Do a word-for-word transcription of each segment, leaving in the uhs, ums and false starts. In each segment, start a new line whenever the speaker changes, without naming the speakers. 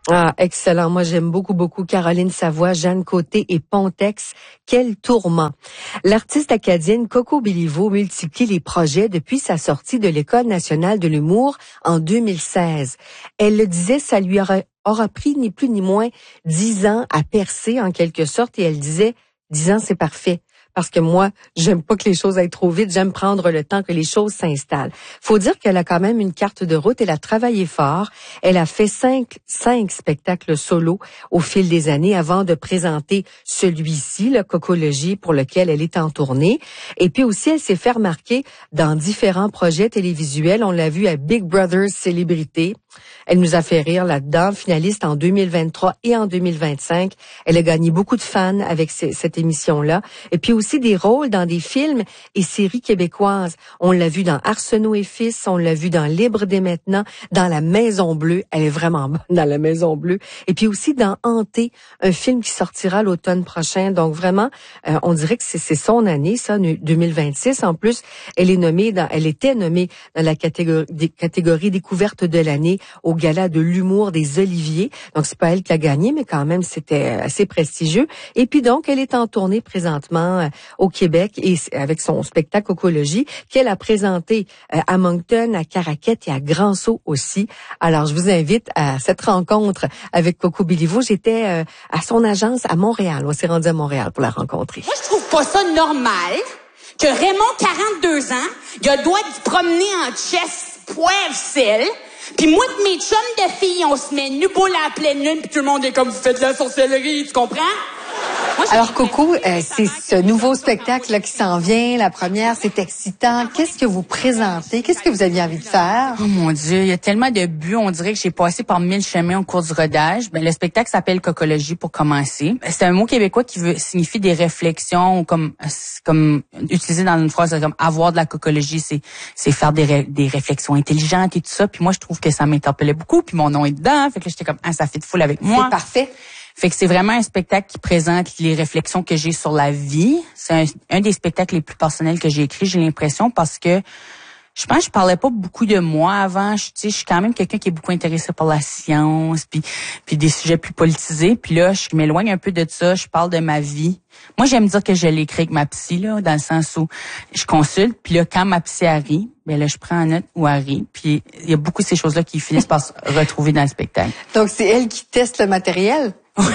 Ah, excellent. Moi, j'aime beaucoup, beaucoup Caroline Savoie, Jeanne Côté et Pontex. Quel tourment. L'artiste acadienne Coco Béliveau multiplie les projets depuis sa sortie de l'École nationale de l'humour en deux mille seize. Elle le disait, ça lui aura, aura pris ni plus ni moins dix ans à percer en quelque sorte, et elle disait, dix ans, c'est parfait. Parce que moi, j'aime pas que les choses aillent trop vite. J'aime prendre le temps que les choses s'installent. Faut dire qu'elle a quand même une carte de route. Elle a travaillé fort. Elle a fait cinq, cinq spectacles solo au fil des années avant de présenter celui-ci, le Cocologie, pour lequel elle est en tournée. Et puis aussi, elle s'est fait remarquer dans différents projets télévisuels. On l'a vu à Big Brother Célébrité. Elle nous a fait rire là-dedans, finaliste en deux mille vingt-trois et en deux mille vingt-cinq. Elle a gagné beaucoup de fans avec c- cette émission-là. Et puis aussi des rôles dans des films et séries québécoises. On l'a vu dans Arsenault et Fils, on l'a vu dans Libre dès maintenant, dans La Maison Bleue. Elle est vraiment bonne dans La Maison Bleue. Et puis aussi dans Hanté, un film qui sortira l'automne prochain. Donc vraiment, euh, on dirait que c'est, c'est son année, ça, deux mille vingt-six. En plus, elle est nommée dans, elle était nommée dans la catégorie, des catégories découverte de l'année au Gala de l'humour des Oliviers. Donc, c'est pas elle qui a gagné, mais quand même, c'était assez prestigieux. Et puis donc, elle est en tournée présentement euh, au Québec et avec son spectacle Cocologie qu'elle a présenté euh, à Moncton, à Caraquette et à Grand-Sault aussi. Alors, je vous invite à cette rencontre avec Coco Béliveau. J'étais euh, à son agence à Montréal. On s'est rendu à Montréal pour la rencontrer.
Moi, je trouve pas ça normal que Raymond, quarante-deux ans, il a le droit de se promener en chess poivre-sel. Puis moi et mes chums de filles, on se met nu boule à la pleine lune, puis tout le monde est comme, vous faites de la sorcellerie, tu comprends? Moi,
Alors Coco, euh, c'est ce nouveau spectacle là qui s'en vient, la première, c'est excitant. Qu'est-ce que vous présentez? Qu'est-ce que vous aviez envie de faire?
Oh mon Dieu, il y a tellement de buts, on dirait que j'ai passé par mille chemins au cours du rodage. Ben, le spectacle s'appelle Cocologie pour commencer. C'est un mot québécois qui veut signifie des réflexions, comme comme utilisé dans une phrase comme avoir de la cocologie, c'est c'est faire des ré, des réflexions intelligentes et tout ça. Puis moi je trouve que ça m'interpellait beaucoup, puis mon nom est dedans, fait que j'étais comme ah ça fit full avec moi.
C'est parfait.
Fait que c'est vraiment un spectacle qui présente les réflexions que j'ai sur la vie. C'est un, un des spectacles les plus personnels que j'ai écrit, j'ai l'impression, parce que je pense que je parlais pas beaucoup de moi avant. Je, tu sais, je suis quand même quelqu'un qui est beaucoup intéressé par la science, puis puis des sujets plus politisés. Puis là, je m'éloigne un peu de ça. Je parle de ma vie. Moi, j'aime dire que je l'ai écrit avec ma psy, là, dans le sens où je consulte. Puis là, quand ma psy arrive, ben là, je prends en note où elle rit. Puis il y a beaucoup de ces choses-là qui finissent par se retrouver dans le spectacle.
Donc, c'est elle qui teste le matériel?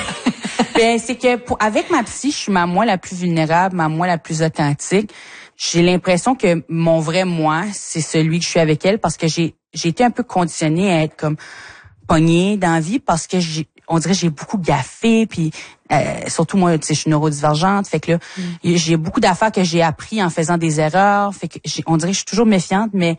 Ben, c'est que pour, avec ma psy, je suis ma moi la plus vulnérable, ma moi la plus authentique. J'ai l'impression que mon vrai moi, c'est celui que je suis avec elle, parce que j'ai j'ai été un peu conditionnée à être comme pognée dans la vie, parce que j'ai on dirait que j'ai beaucoup gaffé, puis euh, surtout moi, tu sais, je suis neurodivergente, fait que là, mm. j'ai beaucoup d'affaires que j'ai appris en faisant des erreurs, fait que j'ai, on dirait que je suis toujours méfiante, mais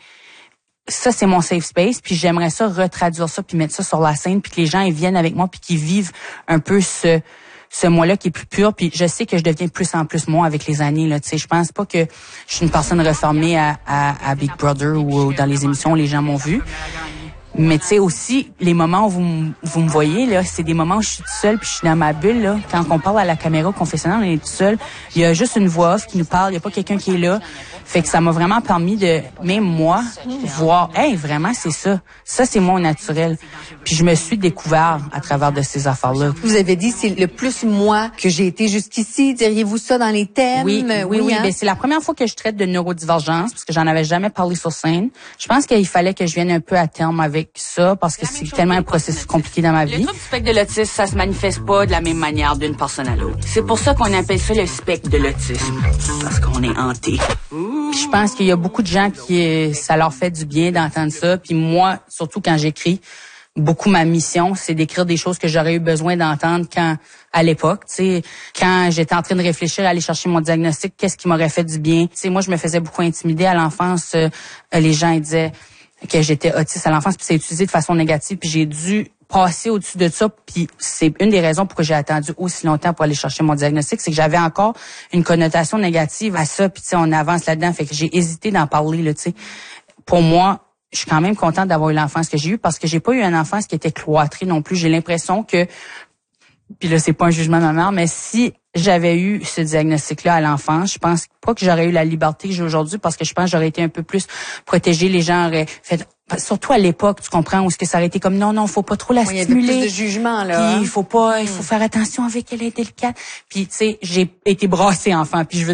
ça, c'est mon safe space, puis j'aimerais ça retraduire ça, puis mettre ça sur la scène, puis que les gens ils viennent avec moi, puis qu'ils vivent un peu ce ce moi-là qui est plus pur. Puis je sais que je deviens de plus en plus moi avec les années. Là, tu sais, je pense pas que je suis une personne refermée à, à, à Big Brother ou dans les émissions où les gens m'ont vu. Mais tu sais aussi, les moments où vous, vous me voyez, là, c'est des moments où je suis toute seule, puis je suis dans ma bulle. Là. Quand on parle à la caméra confessionnelle, on est tout seul. Il y a juste une voix off qui nous parle, il y a pas quelqu'un qui est là. Fait que ça m'a vraiment permis de, même moi, voir, hey, vraiment, c'est ça. Ça, c'est moi au naturel. Puis je me suis découvert à travers de ces affaires-là.
Vous avez dit, c'est le plus moi que j'ai été jusqu'ici. Diriez-vous ça dans les thèmes?
Oui, oui, oui. oui.
Hein?
Ben, c'est la première fois que je traite de neurodivergence, parce que j'en avais jamais parlé sur scène. Je pense qu'il fallait que je vienne un peu à terme avec ça, parce que c'est tellement un processus compliqué dans ma vie.
Le trouble du spectre de l'autisme, ça se manifeste pas de la même manière d'une personne à l'autre. C'est pour ça qu'on appelle ça le spectre de l'autisme. Parce qu'on est hanté.
Puis je pense qu'il y a beaucoup de gens qui, ça leur fait du bien d'entendre ça. Puis moi, surtout quand j'écris, beaucoup ma mission, c'est d'écrire des choses que j'aurais eu besoin d'entendre quand, à l'époque, tu sais, quand j'étais en train de réfléchir à aller chercher mon diagnostic, qu'est-ce qui m'aurait fait du bien. Tu sais, moi, je me faisais beaucoup intimider à l'enfance. Euh, les gens ils disaient que j'étais autiste à l'enfance, puis c'est utilisé de façon négative, puis j'ai dû passer au-dessus de ça, puis c'est une des raisons pourquoi j'ai attendu aussi longtemps pour aller chercher mon diagnostic, c'est que j'avais encore une connotation négative à ça, puis tu sais, on avance là-dedans, fait que j'ai hésité d'en parler, là, tu sais. Pour moi, je suis quand même contente d'avoir eu l'enfance que j'ai eue, parce que j'ai pas eu une enfance qui était cloîtrée non plus. J'ai l'impression que, puis là, c'est pas un jugement de ma mère, mais si j'avais eu ce diagnostic-là à l'enfance, je pense pas que j'aurais eu la liberté que j'ai aujourd'hui parce que je pense que j'aurais été un peu plus protégée. Les gens auraient fait, surtout à l'époque, tu comprends, où est-ce que ça aurait été comme non, non, faut pas trop la
oui,
stimuler.
Il y a plus de jugement, là.
Puis
hein?
il faut pas, il faut faire attention avec elle, elle est délicate. Puis tu sais, j'ai été brassée enfant, puis je veux